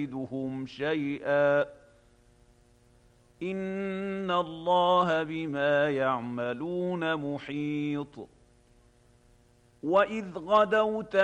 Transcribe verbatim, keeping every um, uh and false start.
يزيدهم شيئا إن الله بما يعملون محيط. وإذ غدوت